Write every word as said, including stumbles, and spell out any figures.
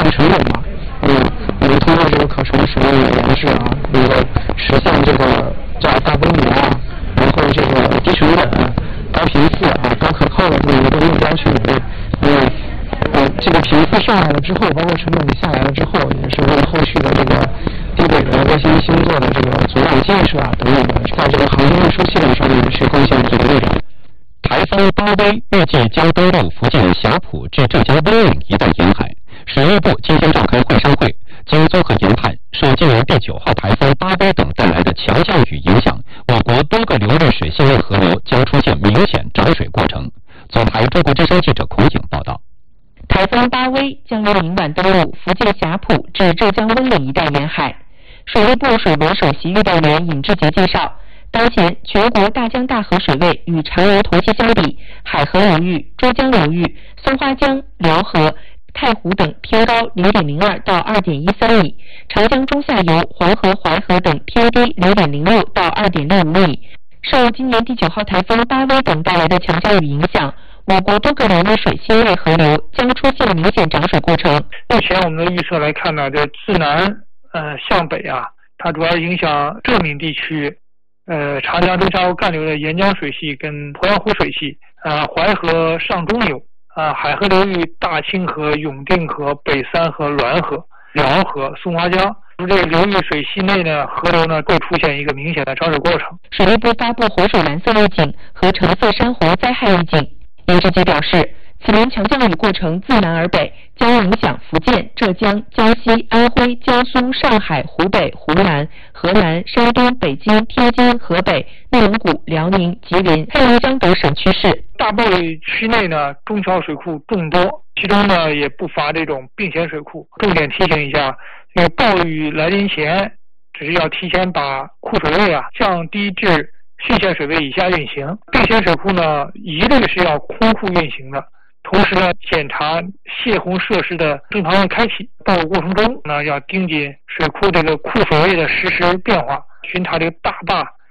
成果嘛。嗯，我们通过这个可重使用的研制啊，能够实现这个叫大规模啊，然后这个低成本、高频次啊、高可靠的这么一个目标去努力。嗯，呃，这个频次上来了之后，包括成本下来了之后，也是为后续的这个低轨的卫星星座的这个组网建设啊等等的，在这个航天运输系统上面去贡献最多的。 台风巴威预计将登陆福建霞浦至浙江温岭一带沿海。水利部今天召开会商会，经综合研判，受今年第九号台风巴威等带来的强降雨影响，我国多个流域水系内河流将出现明显涨水过程。总台中国之声记者孔颖报道。 台风巴威将于明晚登陆福建霞浦至浙江温岭一带沿海。水利部水文首席预报员尹志杰介绍，当前全国大江大河水位与常年同期相比，海河流域、珠江流域、松花江、辽河、太湖等偏高 零点零二 到 二点一三 米，长江中下游、黄河、淮河等偏低 零点零六 到 二点六五 米。受今年第九号台风巴威等带来的强降雨影响，我国多个流域水系内河流将出现明显涨水过程。 目前我们的预测来看呢，这自南呃向北啊，它主要影响浙闽地区，呃长江中下游干流的沿江水系跟鄱阳湖水系，呃淮河上中游，啊海河流域大清河、永定河、北三河、滦河、辽河、松花江。这个流域水系内呢，河流呢会出现一个明显的涨水过程。 水利部发布洪水蓝色预警和橙色山洪灾害预警。尹志杰表示，此轮强降雨过程自南而北，将影响福建、浙江、江西、安徽、江苏、上海、湖北、湖南、河南、山东、北京、天津、河北、内蒙古、辽宁、吉林、黑龙江等省区市。 大暴雨区内呢，中小水库众多，其中呢也不乏这种并线水库。重点提醒一下，这个暴雨来临前，只是要提前把库水位啊降低至汛线水位以下运行。并线水库呢，一律是要空库运行的。同时呢，检查泄洪设施的正常的开启。到过程中呢，要盯紧水库这个库水位的实时变化，巡查这个大坝